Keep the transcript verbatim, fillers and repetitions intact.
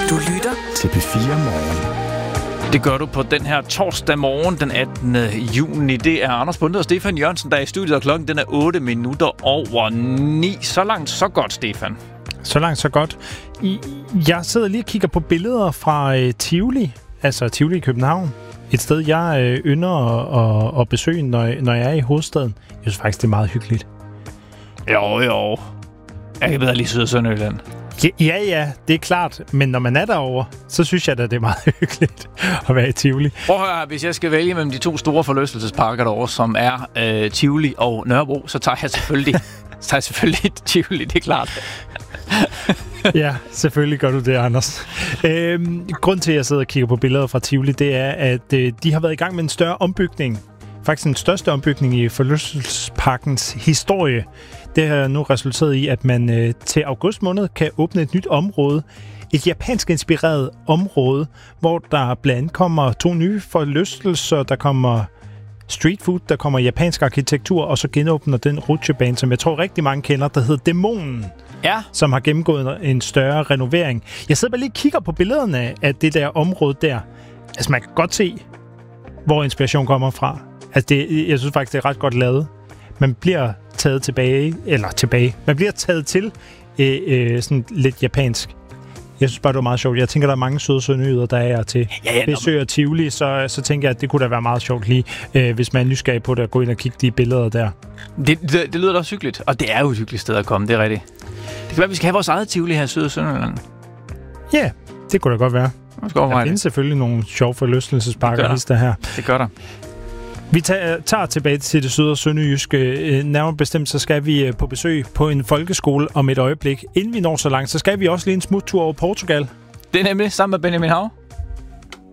Du lytter til P fire Morgen. Det gør du på den her torsdag morgen, den attende juni. Det er Anders Bunde og Stefan Jørgensen, der er i studiet, og klokken den er otte minutter over ni. Så langt, så godt, Stefan. Så langt, så godt. Jeg sidder lige og kigger på billeder fra øh, Tivoli, altså Tivoli i København. Et sted, jeg øh, ynder at, at, at besøge, når, når jeg er i hovedstaden. Jeg synes faktisk, det er meget hyggeligt. Jo, jo. Jeg kan bedre lige Syd- og Sønderjylland. Ja, ja, ja, det er klart. Men når man er derovre, så synes jeg da, det er meget hyggeligt at være i Tivoli. Prøv at høre, hvis jeg skal vælge mellem de to store forlystelsesparker derovre, som er øh, Tivoli og Nørrebro, så tager jeg selvfølgelig, så tager jeg selvfølgelig Tivoli, det er klart. Ja, selvfølgelig gør du det, Anders. Øhm, grunden til, at jeg sidder og kigger på billeder fra Tivoli, det er, at øh, de har været i gang med en større ombygning. Faktisk den største ombygning i forlystelsesparkens historie. Det har nu resulteret i, at man øh, til august måned kan åbne et nyt område. Et japansk inspireret område, hvor der blandt andet kommer to nye forlystelser. Der kommer street food, der kommer japansk arkitektur, og så genåbner den rutsjebane, som jeg tror rigtig mange kender, der hedder Dæmonen. Ja. Som har gennemgået en større renovering. Jeg sidder bare lige og kigger på billederne af det der område der. Altså, man kan godt se, hvor inspiration kommer fra. Altså, det, jeg synes faktisk, det er ret godt lavet. Man bliver taget tilbage, eller tilbage, man bliver taget til øh, øh, sådan lidt japansk. Jeg synes bare, det var meget sjovt. Jeg tænker, der er mange søde sønderjyder, der er til ja, ja, besøg af Tivoli, så, så tænker jeg, at det kunne da være meget sjovt lige, øh, hvis man er nysgerrig på det, at gå ind og kigge de billeder der. Det, det, det lyder da også hyggeligt, og det er jo et hyggeligt sted at komme, det er rigtigt. Det kan være, at vi skal have vores eget Tivoli her i Syd- og Sønderjylland. Ja, yeah, det kunne da godt være. Der findes selvfølgelig nogle sjove forlystelsesparker lister her. Det gør der. Vi tager, tager tilbage til det syd- og sønderjyske. Nærmere bestemt, så skal vi på besøg på en folkeskole om et øjeblik. Inden vi når så langt, så skal vi også lige en smuttur over Portugal. Det er nemlig sammen med Benjamin Hav.